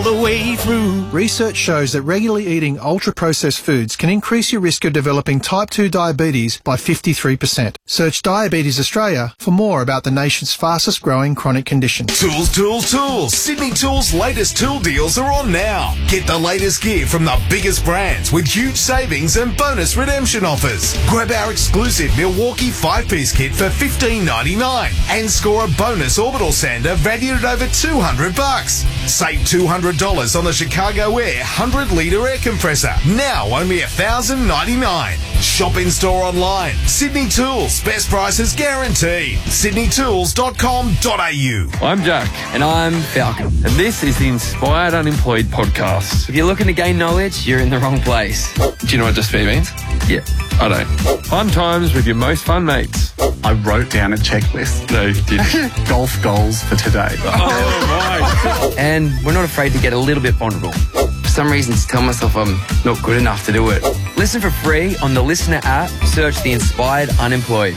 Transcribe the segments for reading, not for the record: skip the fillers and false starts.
the way through. Research shows that regularly eating ultra-processed foods can increase your risk of developing type 2 diabetes by 53%. Search Diabetes Australia for more about the nation's fastest growing chronic condition. Tools, tools, tools. Sydney Tools' latest tool deals are on now. Get the latest gear from the biggest brands with huge savings and bonus redemption offers. Grab our exclusive Milwaukee 5-piece kit for $15.99 and score a bonus orbital sander valued at over $200. Save $200 on the Chicago Air 100-litre air compressor. Now only $1,099. Shop in store online. Sydney Tools. Best prices guaranteed. sydneytools.com.au. I'm Jack. And I'm Falcon. And this is the Inspired Unemployed podcast. If you're looking to gain knowledge, you're in the wrong place. Do you know what just be means? Yeah. I don't. Fun times with your most fun mates. I wrote down a checklist. No, you didn't. Golf goals for today. Oh, right. And we're not afraid to get a little bit vulnerable. For some reason, to tell myself I'm not good enough to do it. Listen for free on the Listener app. Search the Inspired Unemployed.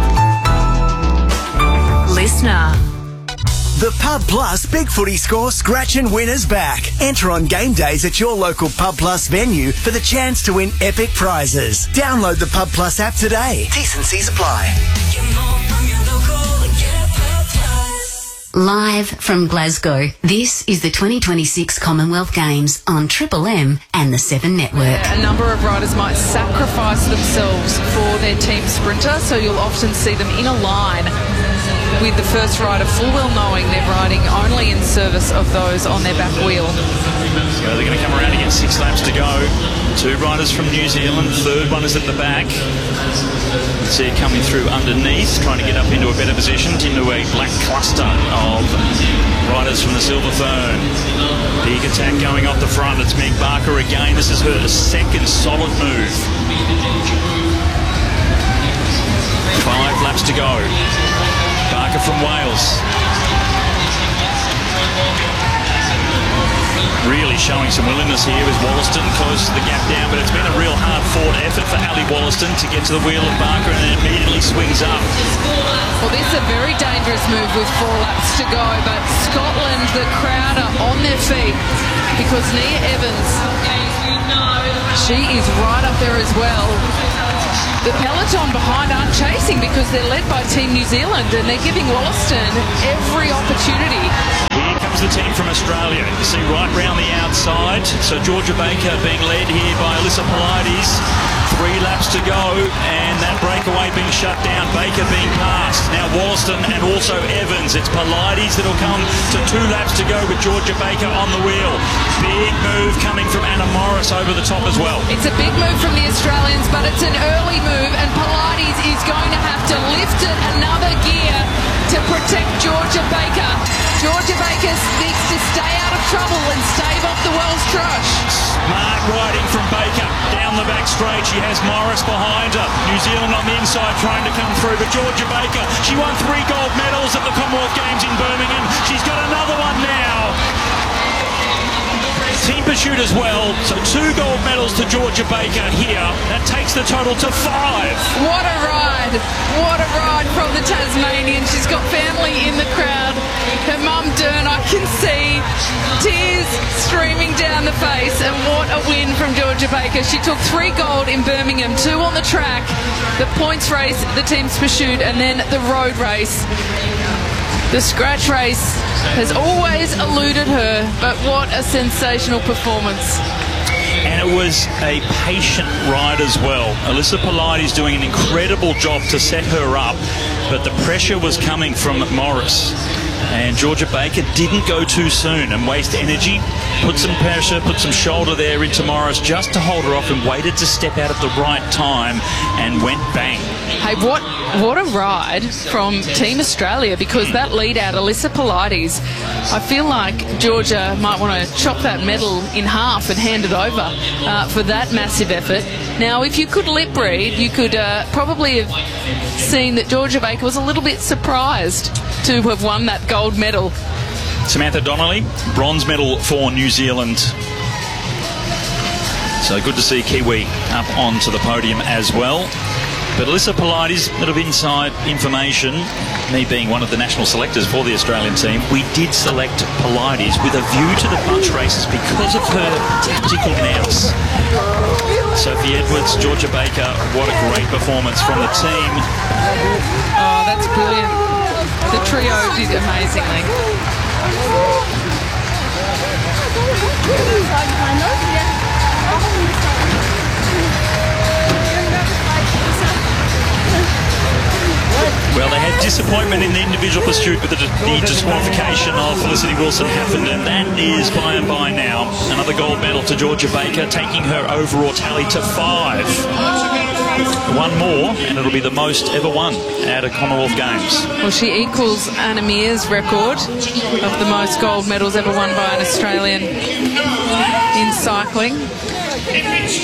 Listener. The Pub Plus Big Footy Score Scratch and Win is back. Enter on game days at your local Pub Plus venue for the chance to win epic prizes. Download the Pub Plus app today. T&Cs apply. Live from Glasgow, this is the 2026 Commonwealth Games on Triple M and the 7 Network. A number of riders might sacrifice themselves for their team sprinter, so you'll often see them in a line with the first rider full well knowing they're riding only in service of those on their back wheel. So they're going to come around again, 6 laps to go. 2 riders from New Zealand, third one is at the back. You see it coming through underneath, trying to get up into a better position, into a black cluster of riders from the Silver Fern. Big attack going off the front. It's Meg Barker again. This is her second solid move. 5 laps to go. Barker from Wales. Really showing some willingness here with Wollaston close to the gap down, but it's been a real hard-fought effort for Ali Wollaston to get to the wheel of Barker and then immediately swings up. Well, this is a very dangerous move with 4 laps to go, but Scotland, the crowd are on their feet because Nia Evans, she is right up there as well. The peloton behind aren't chasing because they're led by Team New Zealand and they're giving Wollaston every opportunity. Here comes the team from Australia. You see right round the outside. So Georgia Baker being led here by Alyssa Polides. 3 laps to go and that breakaway being shut down. Baker being passed. Now Wollaston and also Evans. It's Polides that'll come to 2 laps to go with Georgia Baker on the wheel. Big move coming from Anna Morris over the top as well. It's a big move from the Australians, but it's an early move and Polides is going to have to lift it another gear to protect Georgia Baker. Georgia Baker needs to stay out of trouble and stave off the Wells Trush. Smart riding from Baker down the back straight. She has Morris behind her. New Zealand on the inside trying to come through, but Georgia Baker, she won 3 gold medals at the Commonwealth Games in Birmingham. She's got another one now. Team pursuit as well, so 2 gold medals to Georgia Baker here. That takes the total to 5. What a ride! What a ride from the Tasmanian. She's got family in the crowd. Her mum, Dern, I can see tears streaming down the face. And what a win from Georgia Baker. She took 3 gold in Birmingham, 2 on the track, the points race, the team's pursuit, and then the road race. The scratch race has always eluded her, but what a sensational performance. And it was a patient ride as well. Alyssa Polides doing an incredible job to set her up, but the pressure was coming from Morris. And Georgia Baker didn't go too soon and waste energy, put some pressure, put some shoulder there into Morris just to hold her off and waited to step out at the right time and went bang. Hey, what a ride from Team Australia, because that lead out, Alyssa Polides, I feel like Georgia might want to chop that medal in half and hand it over for that massive effort. Now, if you could lip read, you could probably have seen that Georgia Baker was a little bit surprised to have won that gold medal. Samantha Donnelly, bronze medal for New Zealand. So good to see Kiwi up onto the podium as well. But Alyssa Polides, a bit of inside information, me being one of the national selectors for the Australian team, we did select Polides with a view to the bunch races because of her tactical nous. Sophie Edwards, Georgia Baker, what a great performance from the team. Oh, that's brilliant. The trio did amazingly. Well, they had disappointment in the individual pursuit with the disqualification of Felicity Wilson-Haffenden. That is by and by now. Another gold medal to Georgia Baker, taking her overall tally to 5. One more, and it'll be the most ever won at a Commonwealth Games. Well, she equals Anna Meare's record of the most gold medals ever won by an Australian in cycling. Well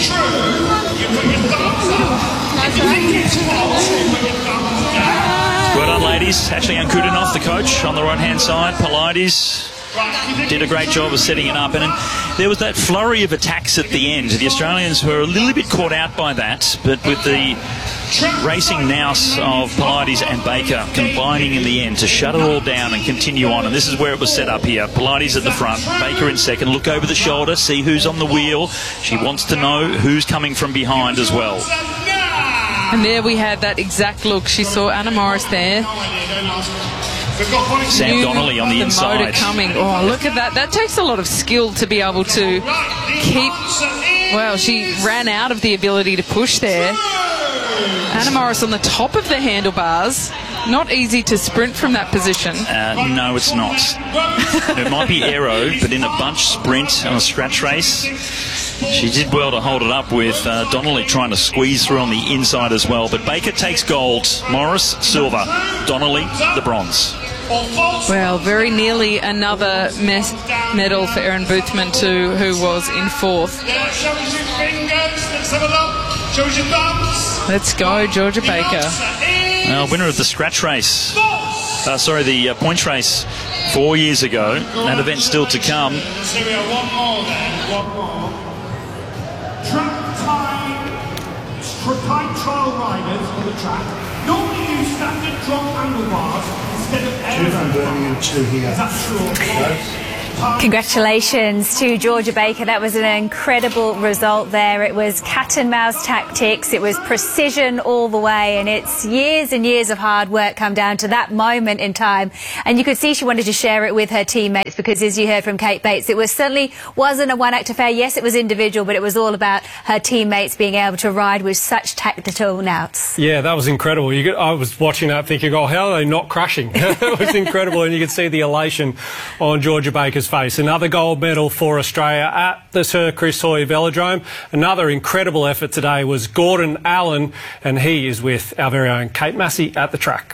done, ladies. Ashley Ankudinoff, the coach, on the right-hand side. Polides did a great job of setting it up. And then there was that flurry of attacks at the end. The Australians were a little bit caught out by that, but with the racing nous of Polides and Baker combining in the end to shut it all down and continue on. And this is where it was set up here. Polides at the front, Baker in second. Look over the shoulder, see who's on the wheel. She wants to know who's coming from behind as well. And there we had that exact look. She saw Anna Morris there. Sam Donnelly on the inside. Motor coming. Oh, look at that. That takes a lot of skill to be able to keep... Well, she ran out of the ability to push there. Anna Morris on the top of the handlebars. Not easy to sprint from that position. No, it's not. It might be aero, but in a bunch sprint on a scratch race, she did well to hold it up with Donnelly trying to squeeze through on the inside as well. But Baker takes gold, Morris silver, Donnelly the bronze. Well, very nearly another medal for Erin Boothman too, who was in fourth. Let's go, Georgia Baker. Winner of the scratch race. The points race 4 years ago. That event still to come. Track trial riders on the track normally use standard drop handlebars instead of Congratulations to Georgia Baker. That was an incredible result there. It was cat and mouse tactics. It was precision all the way, and it's years and years of hard work come down to that moment in time. And you could see she wanted to share it with her teammates because, as you heard from Kate Bates, it certainly wasn't a one-act affair. Yes, it was individual, but it was all about her teammates being able to ride with such tactical nous. Yeah, that was incredible. I was watching that thinking, oh, how are they not crashing? It was incredible, and you could see the elation on Georgia Baker's face. Another gold medal for Australia at the Sir Chris Hoy Velodrome. Another incredible effort today was Gordon Allen, and he is with our very own Kate Massey at the track.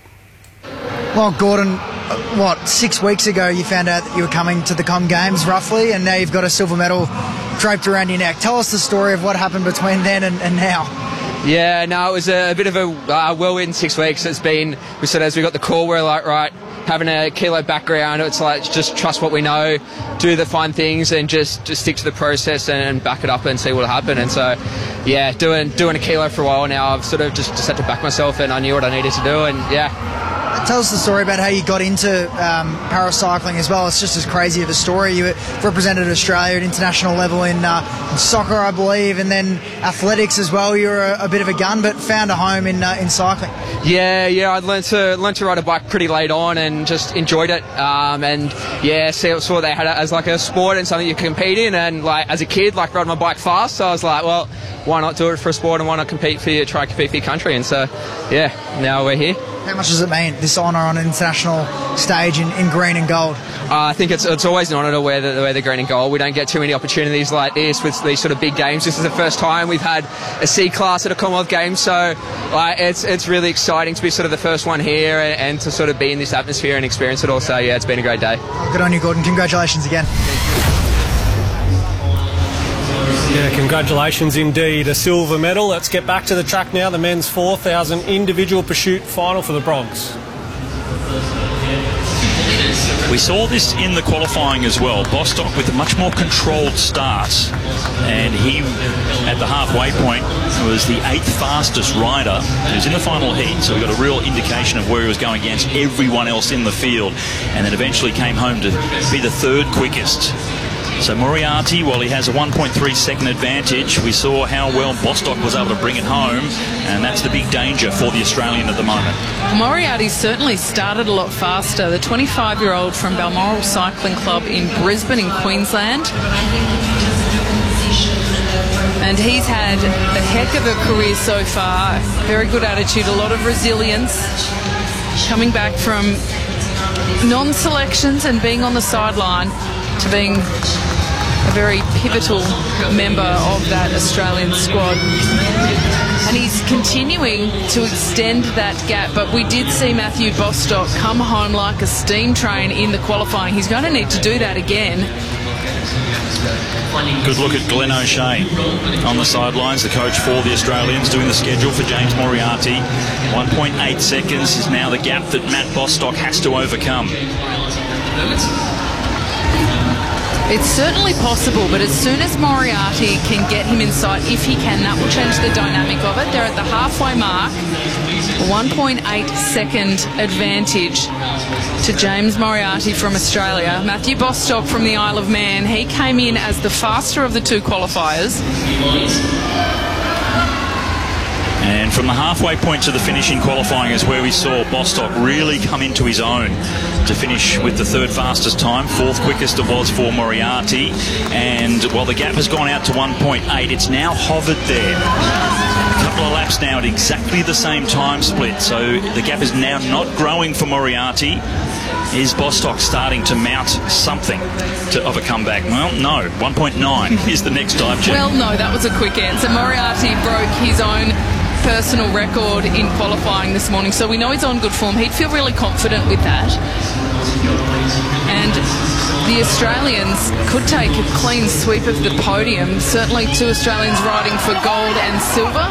Well, Gordon, 6 weeks ago you found out that you were coming to the Com Games roughly, and now you've got a silver medal draped around your neck. Tell us the story of what happened between then and now. Yeah, no, it was a bit of a whirlwind 6 weeks. It's been, as we got the call, we're like, right, having a kilo background, it's like just trust what we know, do the fun things, and just stick to the process and back it up and see what'll happen. And so, yeah, doing a kilo for a while now. I've sort of just had to back myself, and I knew what I needed to do, and yeah. Tell us the story about how you got into paracycling as well. It's just as crazy of a story. You represented Australia at international level in soccer, I believe, and then athletics as well. You were a bit of a gun, but found a home in cycling. Yeah, I learned to ride a bike pretty late on and just enjoyed it. And yeah, saw they had it as like a sport and something you can compete in. And like as a kid, like riding my bike fast, so I was like, well, why not do it for a sport and why not try and compete for your country? And so, yeah, now we're here. How much does it mean, this honour on an international stage in green and gold? I think it's always an honour to wear the green and gold. We don't get too many opportunities like this with these sort of big games. This is the first time we've had a C class at a Commonwealth Games, so it's really exciting to be sort of the first one here and to sort of be in this atmosphere and experience it all. So yeah, it's been a great day. Good on you, Gordon. Congratulations again. Yeah, congratulations indeed. A silver medal. Let's get back to the track now. The men's 4,000 individual pursuit final for the Bronx. We saw this in the qualifying as well. Bostock with a much more controlled start, and he, at the halfway point, was the 8th fastest rider. He was in the final heat, so we got a real indication of where he was going against everyone else in the field, and then eventually came home to be the 3rd quickest. So Moriarty, while he has a 1.3 second advantage, we saw how well Bostock was able to bring it home, and that's the big danger for the Australian at the moment. Moriarty certainly started a lot faster. The 25-year-old from Balmoral Cycling Club in Brisbane in Queensland. And he's had a heck of a career so far. Very good attitude, a lot of resilience. Coming back from non-selections and being on the sideline to being a very pivotal member of that Australian squad. And he's continuing to extend that gap, but we did see Matthew Bostock come home like a steam train in the qualifying. He's going to need to do that again. Good look at Glenn O'Shea on the sidelines, the coach for the Australians, doing the schedule for James Moriarty. 1.8 seconds is now the gap that Matt Bostock has to overcome. It's certainly possible, but as soon as Moriarty can get him in sight, if he can, that will change the dynamic of it. They're at the halfway mark. 1.8 second advantage to James Moriarty from Australia. Matthew Bostock from the Isle of Man, he came in as the faster of the 2 qualifiers. And from the halfway point to the finishing qualifying is where we saw Bostock really come into his own to finish with the 3rd fastest time. 4th quickest it was for Moriarty. And while the gap has gone out to 1.8, it's now hovered there. A couple of laps now at exactly the same time split. So the gap is now not growing for Moriarty. Is Bostock starting to mount something of a comeback? Well, no. 1.9 is the next dive check. Well, no, that was a quick answer. Moriarty broke his own personal record in qualifying this morning, so we know he's on good form. He'd feel really confident with that. And the Australians could take a clean sweep of the podium. Certainly 2 Australians riding for gold and silver.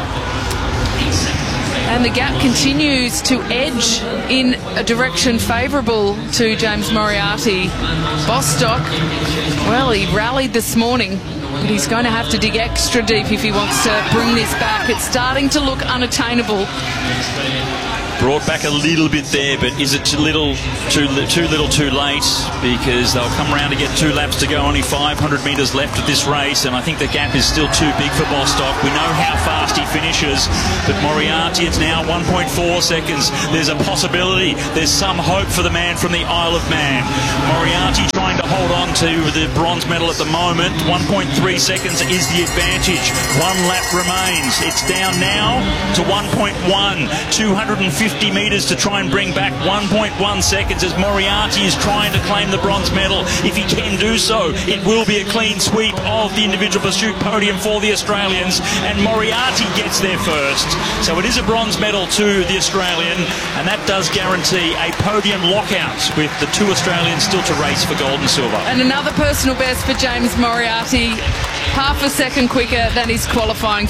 And the gap continues to edge in a direction favourable to James Moriarty. Bostock, well, he rallied this morning, but he's going to have to dig extra deep if he wants to bring this back. It's starting to look unattainable. Brought back a little bit there, but is it too little too late? Because they'll come around to get 2 laps to go, only 500 metres left of this race, and I think the gap is still too big for Bostock. We know how fast he finishes, but Moriarty, it's now 1.4 seconds. There's a possibility, there's some hope for the man from the Isle of Man. Moriarty trying to hold on to the bronze medal at the moment. 1.3 seconds is the advantage. 1 lap remains. It's down now to 1.1. 250 metres to try and bring back 1.1 seconds as Moriarty is trying to claim the bronze medal. If he can do so, it will be a clean sweep of the individual pursuit podium for the Australians, and Moriarty gets there first. So it is a bronze medal to the Australian, and that does guarantee a podium lockout with the 2 Australians still to race for gold and silver. And another personal best for James Moriarty. Half a second quicker than his qualifying.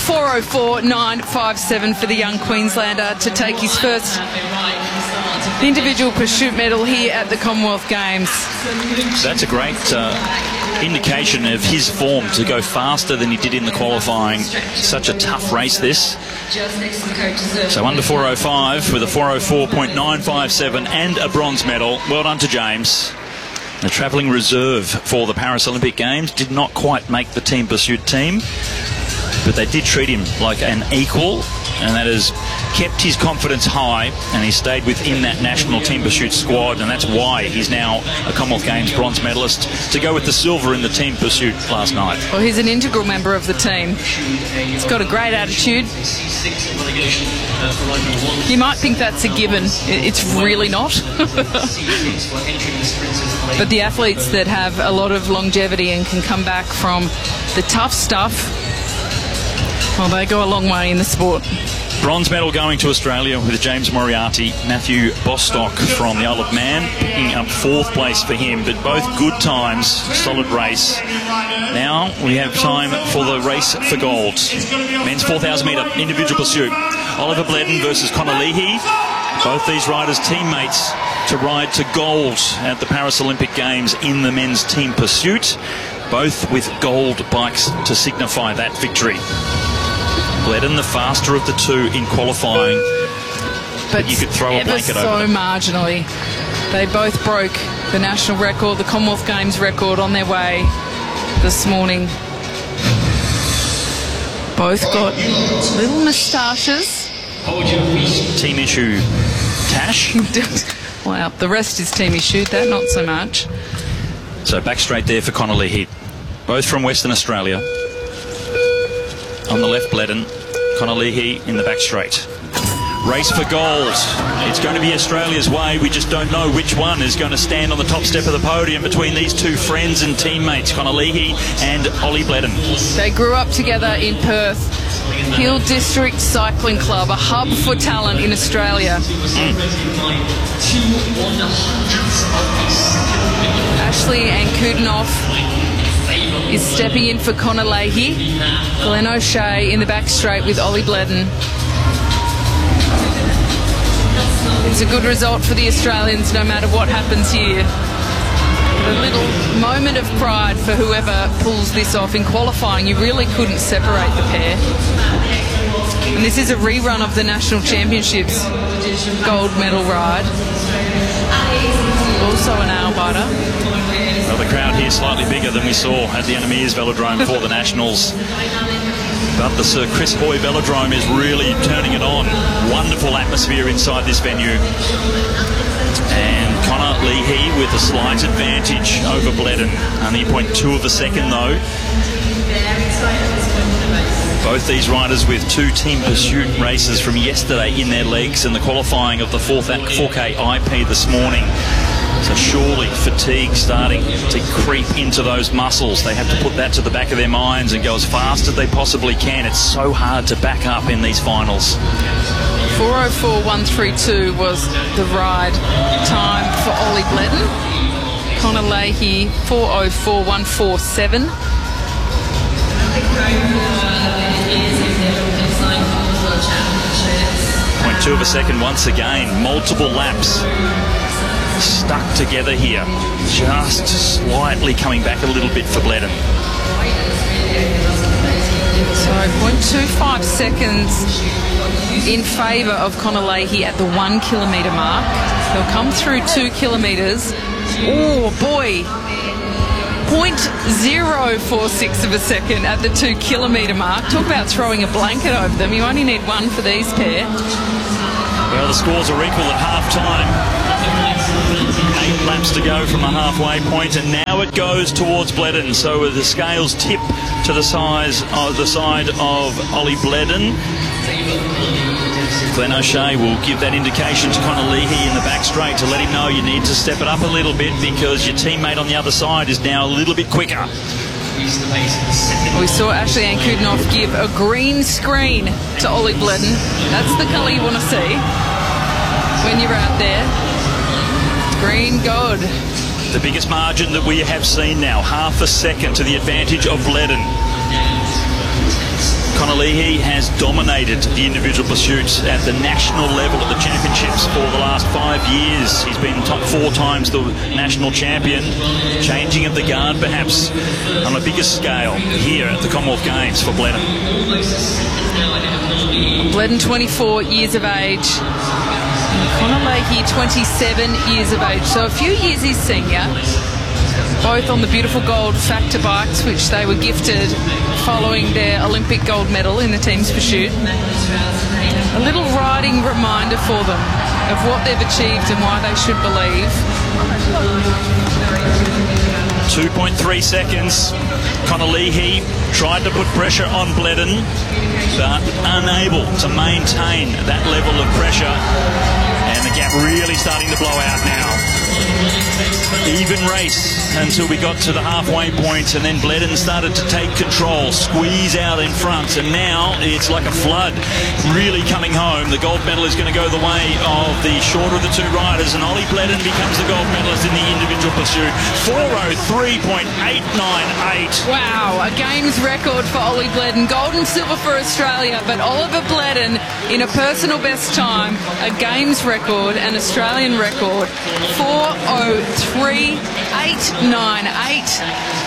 4:04.957 for the young Queenslander to take his first individual pursuit medal here at the Commonwealth Games. That's a great indication of his form to go faster than he did in the qualifying. Such a tough race this. So under 4:05 with a 4:04.957 and a bronze medal. Well done to James. The travelling reserve for the Paris Olympic Games did not quite make the team pursuit team, but they did treat him like an equal, and that has kept his confidence high, and he stayed within that national team pursuit squad, and that's why he's now a Commonwealth Games bronze medalist to go with the silver in the team pursuit last night. Well, he's an integral member of the team. He's got a great attitude. You might think that's a given. It's really not. But the athletes that have a lot of longevity and can come back from the tough stuff, well, they go a long way in the sport. Bronze medal going to Australia with James Moriarty, Matthew Bostock from the Isle of Man, picking up 4th place for him, but both good times, solid race. Now we have time for the race for gold. Men's 4,000 metre individual pursuit. Oliver Bledon versus Connor Leahy. Both these riders teammates to ride to gold at the Paris Olympic Games in the men's team pursuit, both with gold bikes to signify that victory. Bledon the faster of the two in qualifying, but you could throw a blanket over them. So marginally. They both broke the national record, the Commonwealth Games record on their way this morning. Both got little moustaches. Team issue Tash. Wow, the rest is team issued, that not so much. So back straight there for Connor Leahy. Both from Western Australia. On the left, Bledon. Connor Leahy in the back straight. Race for gold. It's going to be Australia's way. We just don't know which one is going to stand on the top step of the podium between these two friends and teammates, Connor Leahy and Ollie Bledon. They grew up together in Perth. Hill District Cycling Club, a hub for talent in Australia. Ashley Ankudinoff is stepping in for Connor Leahy. Glenn O'Shea in the back straight with Ollie Bledon. It's a good result for the Australians no matter what happens here. A little moment of pride for whoever pulls this off. In qualifying, you really couldn't separate the pair. And this is a rerun of the National Championships gold medal ride. Also an nail-biter. Well, the crowd here slightly bigger than we saw at the Anna-Meares Velodrome for the Nationals. But the Sir Chris Hoy Velodrome is really turning it on. Wonderful atmosphere inside this venue. And Connor Leahy with a slight advantage over Bledon. Only 0.2 of a second though. Both these riders with 2 team pursuit races from yesterday in their legs and the qualifying of the 4K IP this morning. So surely fatigue starting to creep into those muscles. They have to put that to the back of their minds and go as fast as they possibly can. It's so hard to back up in these finals. 4:04.132 was the ride time for Ollie Bledon. Connor Leahy 4:04.147. 0.2 of a second once again. Multiple laps stuck together here. Just slightly coming back a little bit for Bledon. So 0.25 seconds in favour of Connor Leahy at the 1 kilometre mark. They'll come through 2 kilometres. Oh boy, 0.046 of a second at the 2 kilometre mark. Talk about throwing a blanket over them. You only need one for these pair. Well, the scores are equal at half time. 8 laps to go from the halfway point, and now it goes towards Bledon. So the scales tip to the side of Ollie Bledon. Glenn O'Shea will give that indication to Connor Leahy in the back straight to let him know you need to step it up a little bit because your teammate on the other side is now a little bit quicker. We saw Ashley Ankudinoff give a green screen to Ollie Bledon. That's the colour you want to see when you're out there. Green God. The biggest margin that we have seen now, half a second to the advantage of Bledon. Connor Leahy has dominated the individual pursuits at the national level at the championships for the last 5 years. He's been 4 times the national champion, changing of the guard perhaps on a bigger scale here at the Commonwealth Games for Bledon. Bledon 24 years of age. Connor Leahy 27 years of age. So a few years his senior. Both on the beautiful gold Factor bikes, which they were gifted following their Olympic gold medal in the team's pursuit. A little riding reminder for them of what they've achieved and why they should believe. 2.3 seconds. Connor Leahy tried to put pressure on Bledon, but unable to maintain that level of pressure. And the gap really starting to blow out now. Even race until we got to the halfway point, and then Bledden started to take control, squeeze out in front, and now it's like a flood really coming home. The gold medal is going to go the way of the shorter of the two riders, and Ollie Bledden becomes the gold medalist in the individual pursuit. 4:03.898. Wow, a games record for Ollie Bledden. Gold and silver for Australia, but Oliver Bledden in a personal best time, a games record, an Australian record. 4:03.898.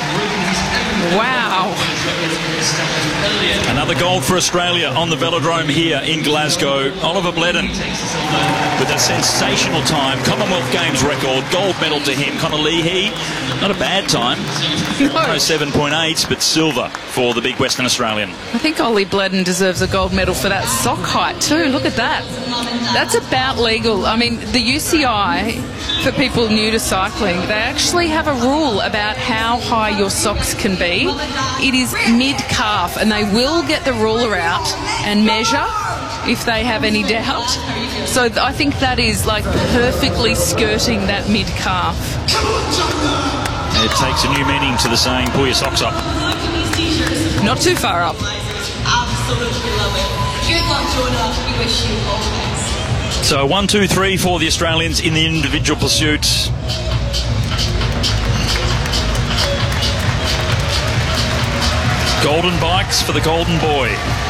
Wow. Another gold for Australia on the velodrome here in Glasgow. Oliver Bledden with a sensational time. Commonwealth Games record. Gold medal to him. Connor Leahy, not a bad time. No 7.8, but silver for the big Western Australian. I think Ollie Bledden deserves a gold medal for that sock height too. Look at that. That's about legal. I mean, the UCI, for people new to cycling, they actually have a rule about how high your socks can be. It is mid-calf, and they will get the ruler out and measure if they have any doubt. So I think that is like perfectly skirting that mid-calf. It takes a new meaning to the saying, pull your socks up. Not too far up. Absolutely love it. Good luck, Jonah. We wish you all the best. So 1, 2, 3 for the Australians in the individual pursuit. Golden bikes for the golden boy.